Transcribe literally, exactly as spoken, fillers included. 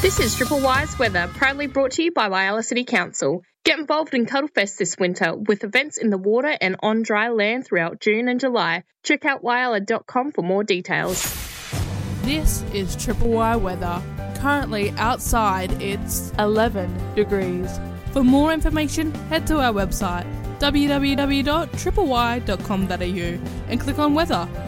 This is Triple Y's weather, proudly brought to you by Whyalla City Council. Get involved in Cuddlefest this winter with events in the water and on dry land throughout June and July. Check out whyalla dot com for more details. This is Triple Y weather. Currently outside it's eleven degrees. For more information, head to our website w w w dot triple y dot com dot a u and click on weather.